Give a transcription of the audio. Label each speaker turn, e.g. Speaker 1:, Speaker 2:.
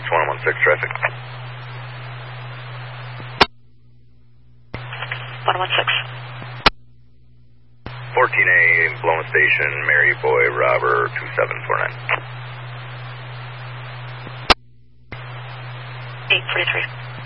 Speaker 1: 116 traffic.
Speaker 2: 116.
Speaker 1: 14A, Blown Station, Mary Boy, Robber, 2749.
Speaker 2: 843.